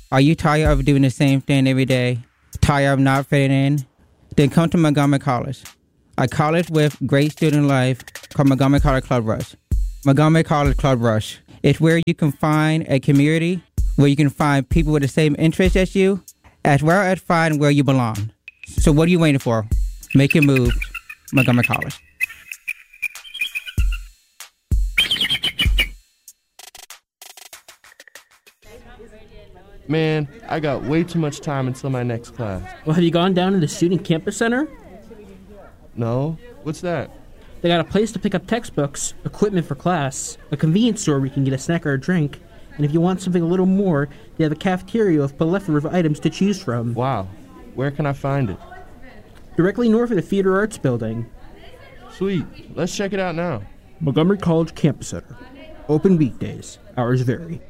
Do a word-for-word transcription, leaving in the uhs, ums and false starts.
Are you tired of doing the same thing every day? Tired of not fitting in? Then come to Montgomery College, a college with great student life called Montgomery College Club Rush. Montgomery College Club Rush. It's where you can find a community, where you can find people with the same interests as you, as well as find where you belong. So what are you waiting for? Make your move. Montgomery College. Man, I got way too much time until my next class. Well, have you gone down to the Student Campus Center? No? What's that? They got a place to pick up textbooks, equipment for class, a convenience store where you can get a snack or a drink, and if you want something a little more, they have a cafeteria with a plethora of items to choose from. Wow. Where can I find it? Directly north of the Theater Arts Building. Sweet. Let's check it out now. Montgomery College Campus Center. Open weekdays. Hours vary.